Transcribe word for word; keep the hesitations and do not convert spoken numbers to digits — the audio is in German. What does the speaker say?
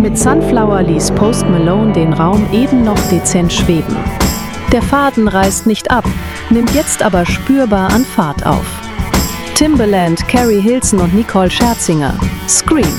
Mit Sunflower ließ Post Malone den Raum eben noch dezent schweben. Der Faden reißt nicht ab, nimmt jetzt aber spürbar an Fahrt auf. Timbaland, Carrie Hilson und Nicole Scherzinger. Scream.